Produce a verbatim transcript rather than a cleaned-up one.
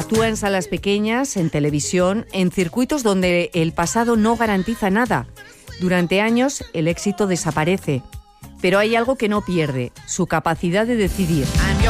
Actúa en salas pequeñas, en televisión, en circuitos donde el pasado no garantiza nada. Durante años el éxito desaparece, pero hay algo que no pierde, su capacidad de decidir.